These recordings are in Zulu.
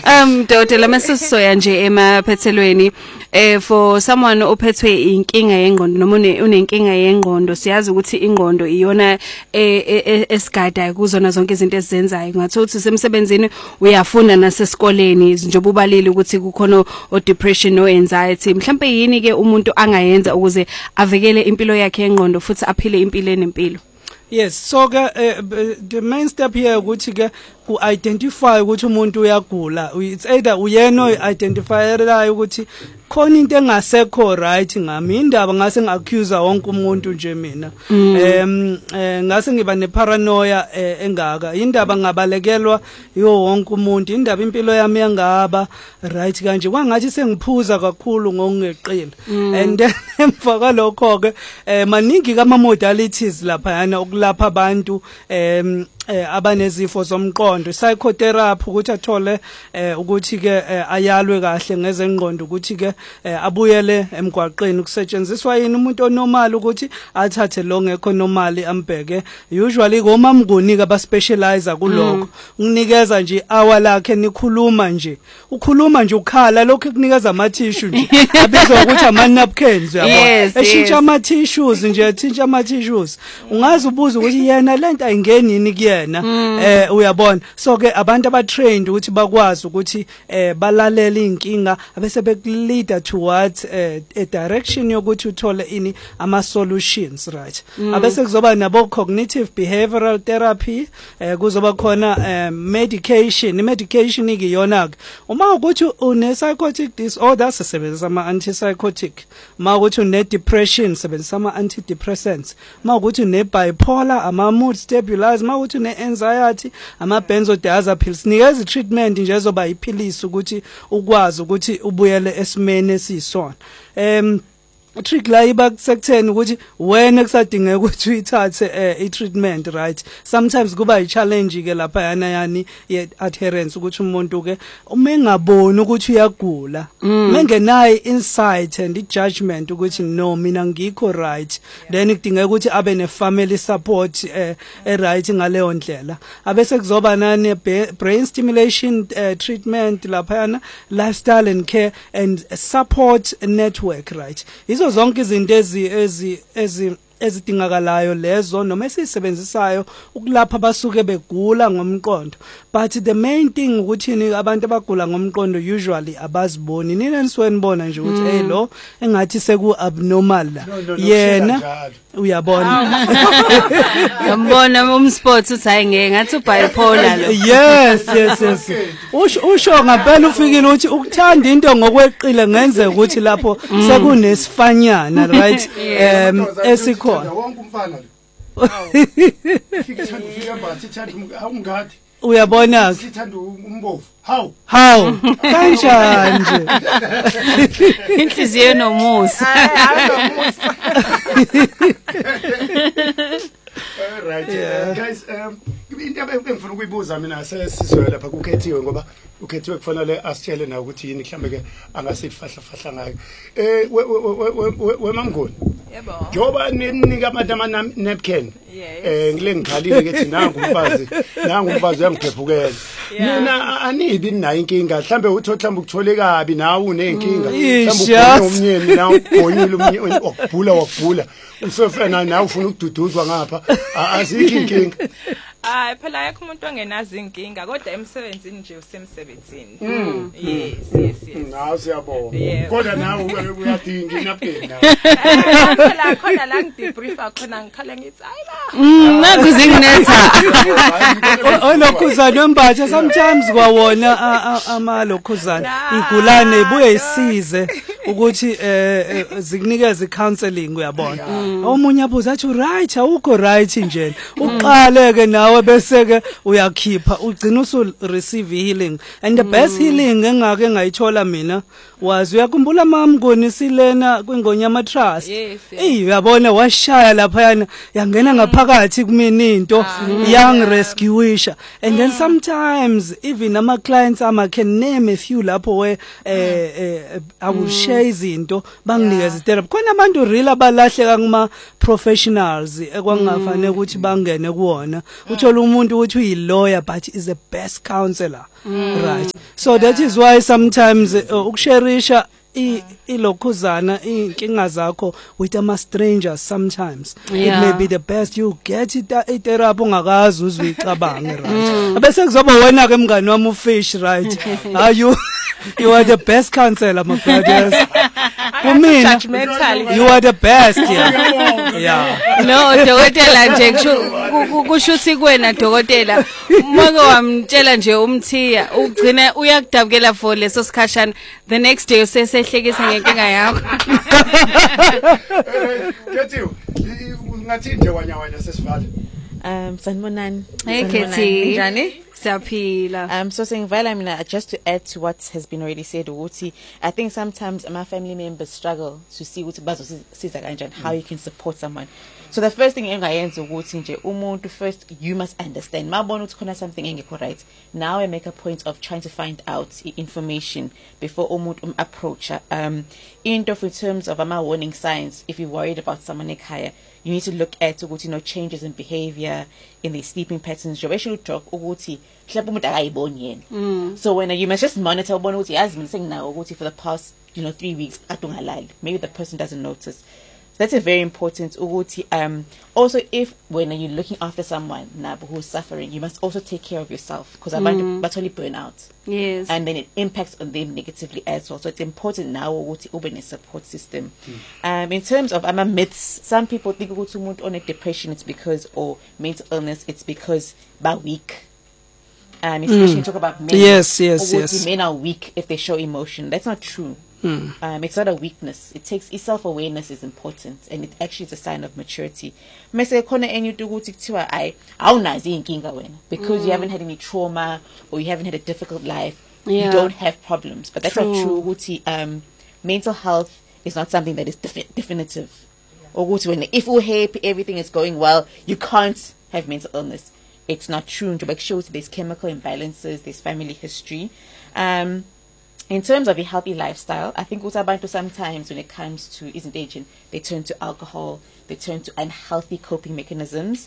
Dr. Masisoya nje emaphethelweni for someone ophethwe inkinga yengqondo noma unenkinga yengqondo siyazi ukuthi ingqondo iyona esigada kuzona zonke izinto ezizenzayo ngathothi semsebenzini uyafunda nasesikoleni njengoba ubalile ukuthi kukhona o depression no anxiety mhlambe yini ke umuntu angayenza ukuze avikele impilo yakhe yengqondo futhi aphile impilo enempilo. Yes, so the main step here ukuthi ke ku identify ukuthi umuntu uyagula. It's either uyena identifyerayo ukuthi khona into engasekho right ngami indaba ngase ngiaccuse wonke umuntu nje mina. Ngase ngiba neparanoia engaka. Indaba ngabalekelwa yo wonke umuntu. Indaba impilo yami yangaba right kanje. Kwangathi sengiphuza kakhulu ngokungeqile. And then emva kwalokho ke maningi kama modalities lapha yana ukulapha abantu abanezifo zomqondo psychotherapy ukuthi athole ukuthi ke ayalwe kahle ngezengqondo ukuthi ke abuyele emgwaqeni kusetshenziswa yini umuntu onormal ukuthi athathe lo ngekho normal ambheke usually komamngonika ba specialize kuloko unikeza nje hour lakhe nikhuluma nje ukhuluma nje ukhala lokho kunikeza ama tissue nje abizwa ukuthi ama napkins uyabona eshintsha ama tissues nje ethintsha ama tissues ungazi ubuza ukuthi yena lento ayingeni yini kuyena uyabona so ke abantu aba trained ukuthi bakwazi ukuthi balalele inkinga abese bekulead towards a direction yokuthi uthole ini ama solutions right abese kuzoba nabo cognitive behavioral therapy kuzoba khona medication ikiyona uma ukuthi une psychotic disorder sisebenzisa ama antipsychotic uma ukuthi une depression sebenzisa ama antidepressants uma ukuthi une bipolar ama mood stabilizers uma ukuthi une anxiety ama benzodiazepines nikeza treatment nje ezoba iphilisi ukuthi ukwazi ukuthi ubuyele esimene esisona trick la iba sekutheni ukuthi wena kusadingeka ukuthi uyithathe i-treatment right sometimes kuba i-challenge ke lapha yana yani ye-adherence ukuthi umuntu ke uma engaboni ukuthi uyagula mengenayo insight and i-judgment ukuthi no mina ngikho right then kudingeka ukuthi abe ne-family support right ngaleyo ndlela abese kuzoba nane brain stimulation treatment lapha yana lifestyle and care and support network right izo zonke izinto ezidingakalayo lezo noma esisebenzisayo ukulapha basuke begula ngomqondo but the main thing ukuthi ni abantu abagula ngomqondo usually abaziboni nina niswenibona nje ukuthi hey lo engathi seku abnormal la yena uyabona yambona umsport uthi hayi ngeke ngathi ubipolar lo yes usho ngempela ufikile ukuthi ukuthanda into ngokweqile ngenze ukuthi lapho sekunesifanyana right esikho wonke umfana fika bathi thanda umngadi uyabona sithanda umbovu how kanjani nje inhliziyo nomusa right guys into engifuna ukuyibuza mina sesizwe lapha kukhethiwe ngoba ukhethiwe kufanele asitshele na ukuthi yini mhlambe ke angasifahla ngayo wemangoni yebo njoba ninika abantu ama napkin ngile ngikhalile kethi nangu umfazi uyangiphepukela mina anibi nayo inkinga mhlambe utho mhlambe ukuthole kabi nawe unenkinga mhlambe umnyeni nawe ugonyile umnyeni wakubhula usofana nawe ufuna ukududuzwa ngapha azikho inkinga phela yakho umuntu ongenazi inkinga kodwa emsebenzini nje usemsebenzini yes nawe siyabona kodwa nawe uyadinga inapkin nawe phela khona la ngidebriefa khona ngikhala ngithi ayila nakuzinginetha olokhuzana wembatha sometimes kwawona amalokhuzana igulane ibuye isize ukuthi zikunikeze counseling uyabona omunye abuza athi right awukho right nje uqaleke nawe bese ke uyakhipha ugcina usu receive healing and the best healing engake ngayithola mina wazi uyakhumbula mamngoni silena kwingonyama trust uyabona washaya lapha yana yangena ngaphakathi kumina into young rescueisha and then sometimes even ama clients can name a few lapho where I will share izinto banginikeza therapy khona abantu real abalahleka kuma professionals ekwangafanele ukuthi bangene kuona uthola umuntu ukuthi uyi lawyer but is the best counselor right So that is why sometimes ukusharisha ilokhuzana inkinga zakho with strangers sometimes it may be the best. You get it therapy ungakazi uzicabange right bese kuzoba wena ke mngani wami ufish right you are the best counselor my brothers kumina you are the best yeah no dokotela nje kusho ukuthi kuwena dokotela manje wamtshela nje umthiya ugcina uyakudabukela for leso sikhashana the next day usesehlekisa ngenkinga yakho Kethi ngathi nje wanya sesivala sanibonani hey Kethi njani siyaphila so saying Vala mina just to add to what has been already said ukuthi I think sometimes my family members struggle to see ukuthi bazosiza kanjani how you can support someone. So the first thing engayenza ukuthi nje umuntu first you must understand mabona ukuthi khona something engekho right. Now I make a point of trying to find out information before umuntu approach into in terms of warning signs. If you're worried about someone ekhaya, you need to look at ukuthi changes in behavior, in their sleeping patterns. You should talk ukuthi mhlawumbe umuntu akayiboni yena. So when you must just monitor ubona ukuthi yazi mina senginawo ukuthi for the past 3 weeks atungalali. Maybe the person doesn't notice. That's a very important ukuthi also if when you're looking after someone who's suffering, you must also take care of yourself because abantu bathola burnout. Yes. And then it impacts on them negatively as well. So it's important now ukuthi ube ne support system. In terms of myths, some people think ukuthi umuntu on a depression it's because or mental illness it's because ba weak. Especially you talk about men. Yes. Men are weak if they show emotion. That's not true. It's not a weakness. Self-awareness is important, and it actually is a sign of maturity. Mase khona enye ukuthi kuthiwa awunazi inkinga wena because you haven't had any trauma or you haven't had a difficult life. You don't have problems, but that's not true. Ukuthi mental health is not something that is definitive. Or ukuthi when if you're happy, everything is going well, you can't have mental illness. It's not true. To make sure there's chemical imbalances, there's family history. In terms of a healthy lifestyle, I think abantu sometimes when it comes to aging, they turn to alcohol, they turn to unhealthy coping mechanisms.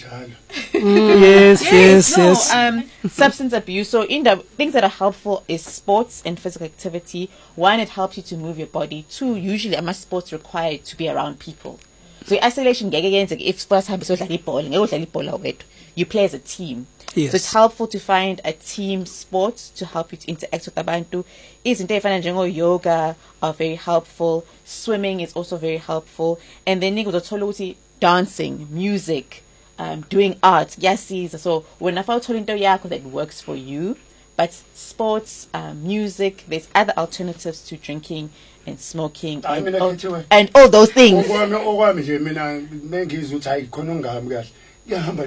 Yes. Substance abuse. So in the things that are helpful is sports and physical activity. One, it helps you to move your body. Two, usually sports require to be around people. So isolation, if first time you play as a team. Yes. So it's helpful to find a team sport to help you to interact with abantu. Yoga are very helpful. Swimming is also very helpful. And then dancing, music, doing art. Yes, so when I found that works for you, but sports, music, there's other alternatives to drinking and smoking and all those things. And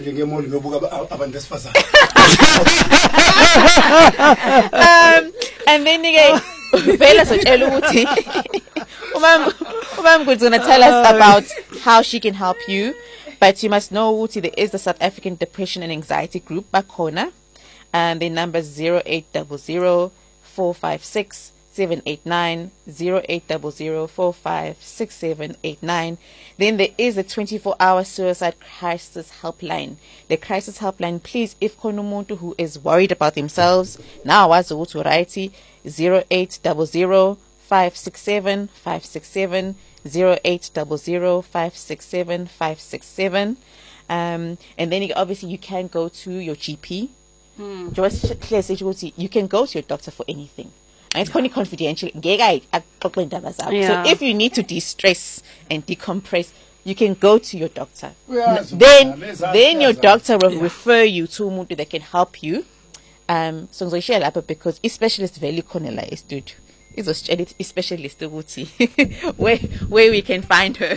then Vela sotshela ukuthi umam gonna tell us about how she can help you, but you must know ukuthi there is the South African Depression and Anxiety Group bakhona, and the number 0800 456 789 0800 456 789. Then there is a 24-hour suicide crisis helpline. The crisis helpline, please, if konomuntu who is worried about themselves, now was to write 0800 567 567 0800 567 567. And then obviously you can go to your GP. You can go to your doctor for anything. And it's only confidential. So if you need to de-stress and decompress, you can go to your doctor. Then your doctor will refer you to someone that can help you. So because specialist value konela is dude. Is a specialist where we can find her.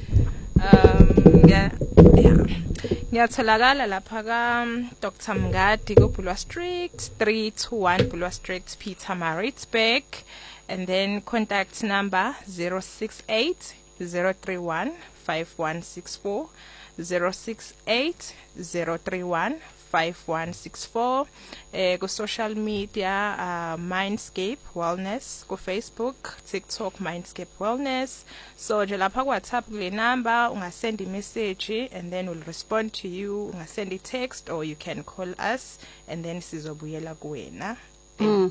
Ngiyatholakala lapha ka Dr. Mngadi ku Bulwer Street 321 Bulwer Street Pietermaritzburg, and then contact number 068 031 5164 068 031 5164. Go social media, Mindscape Wellness, go Facebook, TikTok, Mindscape Wellness. So lapha WhatsApp le number, send a message and then we'll respond to you. Send a text or you can call us and then sizobuyela kuwena.